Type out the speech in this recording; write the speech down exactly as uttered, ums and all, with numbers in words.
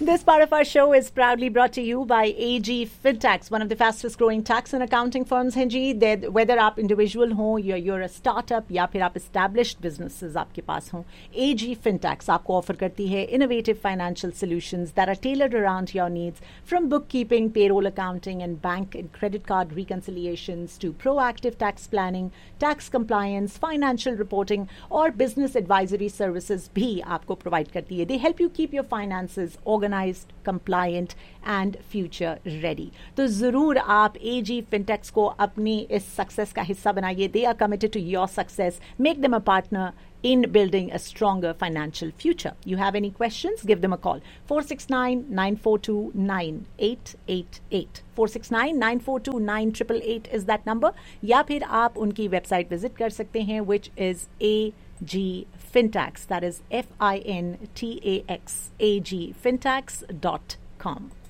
This part of our show is proudly brought to you by A G Fintax, one of the fastest growing tax and accounting firms हैं जी. Whether आप individual हो या you're a startup या फिर आप established businesses आपके पास हों, A G Fintax आपको ऑफर करती है innovative financial solutions that are tailored around your needs, from bookkeeping, payroll accounting and bank and credit card reconciliations to proactive tax planning, tax compliance, financial reporting और business advisory services भी आपको provide करती है. They help you keep your finances organized, compliant and future ready. तो जरूर आप A G Fintax को अपनी इस सक्सेस का हिस्सा बनाइए. They are committed to your success. Make them a partner in building a stronger financial future. You have any questions? Give them a call. four six nine, nine four two, nine eight eight eight. four six nine, nine four two, nine eight eight eight is that number. या फिर आप उनकी website visit कर सकते हैं, which is A G Fintax. That is F I N T A X. A G Fintax dot com.